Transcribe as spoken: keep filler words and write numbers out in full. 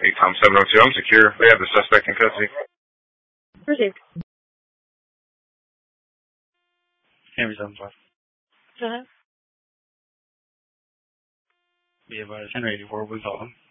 eight Tom seven oh two, I'm secure. They have the suspect in custody. Received. Henry seven five. Uh-huh. Be advised, Henry eighty-four, we call him.